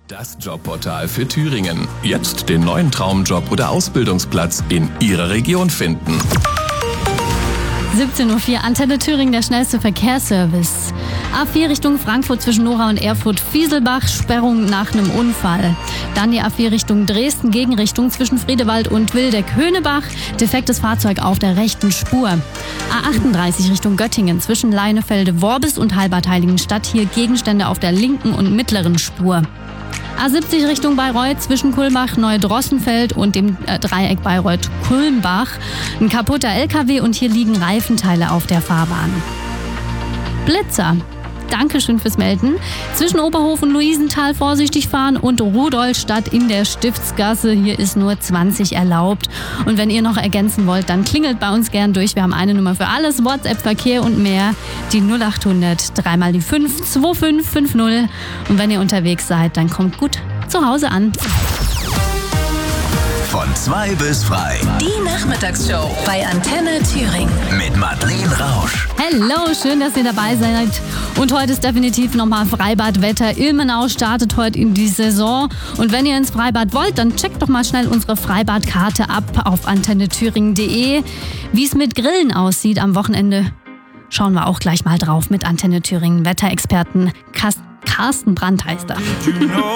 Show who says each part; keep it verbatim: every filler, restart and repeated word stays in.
Speaker 1: Das Jobportal für Thüringen. Jetzt den neuen Traumjob oder Ausbildungsplatz in Ihrer Region finden.
Speaker 2: siebzehn Uhr vier, Antenne Thüringen, der schnellste Verkehrsservice. A vier Richtung Frankfurt zwischen Nora und Erfurt, Fieselbach, Sperrung nach einem Unfall. Dann die A vier Richtung Dresden, Gegenrichtung zwischen Friedewald und Wildeck-Höhnebach. Defektes Fahrzeug auf der rechten Spur. A achtunddreißig Richtung Göttingen zwischen Leinefelde-Worbis und Halbertheiligenstadt. Hier Gegenstände auf der linken und mittleren Spur. A siebzig Richtung Bayreuth zwischen Kulmbach, Neudrossenfeld und dem äh, Dreieck Bayreuth-Kulmbach. Ein kaputter L K W und hier liegen Reifenteile auf der Fahrbahn. Blitzer. Dankeschön fürs Melden. Zwischen Oberhof und Luisenthal vorsichtig fahren und Rudolstadt in der Stiftsgasse. Hier ist nur zwanzig erlaubt. Und wenn ihr noch ergänzen wollt, dann klingelt bei uns gern durch. Wir haben eine Nummer für alles, WhatsApp, Verkehr und mehr. Die null achthundert, dreimal die fünf, zwei fünf fünf null. Und wenn ihr unterwegs seid, dann kommt gut zu Hause an.
Speaker 3: Von zwei bis frei.
Speaker 4: Die Nachmittagsshow bei Antenne Thüringen.
Speaker 3: Mit Madeleine Rausch.
Speaker 2: Hallo, schön, dass ihr dabei seid. Und heute ist definitiv nochmal Freibadwetter. Ilmenau startet heute in die Saison. Und wenn ihr ins Freibad wollt, dann checkt doch mal schnell unsere Freibadkarte ab auf antenne thüringen punkt de. Wie es mit Grillen aussieht am Wochenende, schauen wir auch gleich mal drauf mit Antenne Thüringen Wetterexperten Carsten Brandt heißt er.